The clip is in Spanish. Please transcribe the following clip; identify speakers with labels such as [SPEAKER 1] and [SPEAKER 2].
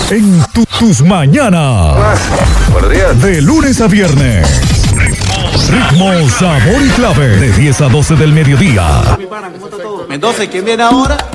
[SPEAKER 1] en tus mañanas.
[SPEAKER 2] Buenos días.
[SPEAKER 1] De lunes a viernes. Ritmo, sabor y clave. De 10 a 12 del mediodía.
[SPEAKER 3] Mendoza, ¿quién viene ahora?